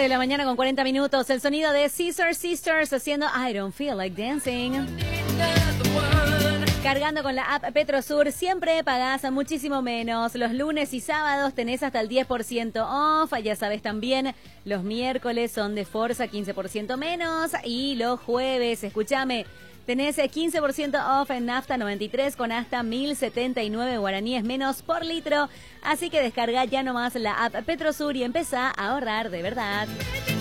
de la mañana con 40 minutos. El sonido de Scissor Sisters haciendo I Don't Feel Like Dancing. Cargando con la app Petrosur, siempre pagás muchísimo menos. Los lunes y sábados tenés hasta el 10% off. Ya sabes también, los miércoles son de Forza 15% menos. Y los jueves, escúchame, tenés 15% off en nafta 93 con hasta 1.079 guaraníes menos por litro. Así que descarga ya nomás la app Petrosur y empezá a ahorrar de verdad.